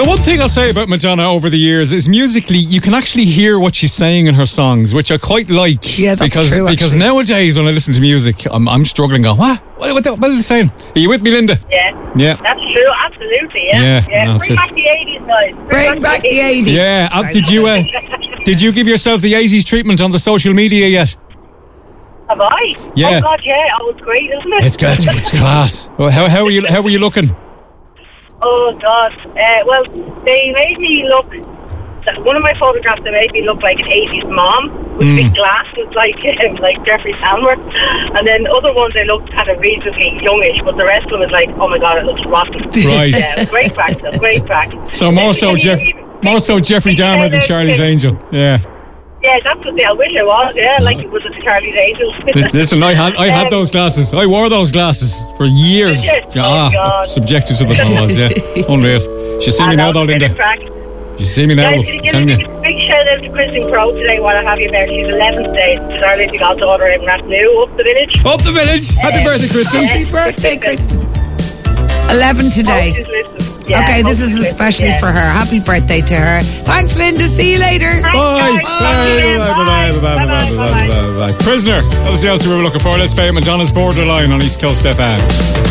The one thing I'll say about Madonna over the years is musically, you can actually hear what she's saying in her songs, which I quite like. Yeah, that's true. Because nowadays, when I listen to music, I'm struggling. Going, what are they saying? Are you with me, Linda? Yeah. That's true. Absolutely. Yeah. Bring back the 80s, guys. Bring back the 80s. Yeah. Did you give yourself the 80s treatment on the social media yet? Have I? Yeah. Oh God, yeah. Oh, it's great, isn't it? It's good. It's class. Well, how were you looking? Oh God. Well, they made me look. One of my photographs, they made me look like an 80s mom with big glasses, like Jeffrey Tambor. And then other ones, they looked kind of reasonably youngish, but the rest of them was like, oh my God, it looks rotten. Right. Yeah, it was great crack. So more so Jeffrey Dahmer than Charlie's Angel. Yeah. Yeah, that's what I wish I was. Yeah, like it was a Charlie's Angels. Listen, I had those glasses. I wore those glasses for years. Subjected to the cause. Yeah, unreal. She's seen me now, though, Linda. You see me now. Guys, can you give me a big shout out to Kristen Crowe today while I have you there? She's 11 today. She's our little goddaughter in Rathnew, up the village. Up the village. Happy birthday, Kristen. Happy birthday, Kristen. 11 today. Okay, this is especially for her. Happy birthday to her. Thanks, Linda. See you later. Bye. Prisoner. That was the answer we were looking for. Let's play Madonna's Borderline on East Coast FM.